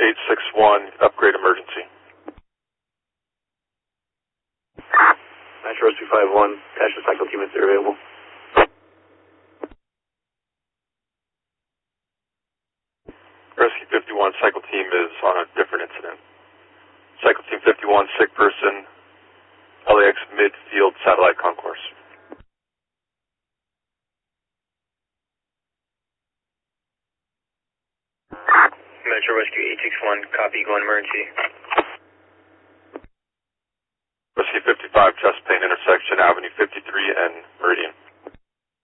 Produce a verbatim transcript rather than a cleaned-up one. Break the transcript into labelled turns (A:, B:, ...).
A: eight six one, upgrade emergency.
B: Metro Rescue five one, Dash the cycle team if they're available.
A: Rescue fifty-one, cycle team is on a different incident. Cycle team fifty-one, sick person, L A X midfield satellite concourse.
C: Metro Rescue eight six one, copy, going emergency.
A: Rescue fifty-five, Just Pain intersection, Avenue fifty-three and Meridian.